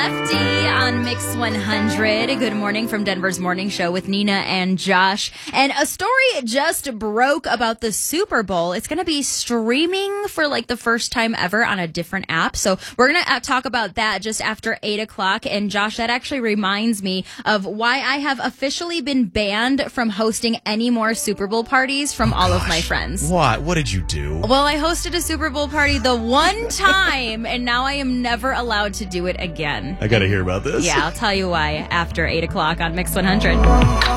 Lefty on Mix 100. Good morning from Denver's Morning Show with Nina and Josh. And a story just broke about the Super Bowl. It's going to be streaming for like the first time ever on a different app. So we're going to talk about that just after 8 o'clock. And Josh, that actually reminds me of why I have officially been banned from hosting any more Super Bowl parties from all of my friends. What did you do? Well, I hosted a Super Bowl party the one time, and now I am never allowed to do it again. I got to hear about this. Yeah, I'll tell you why after 8 o'clock on Mix 100.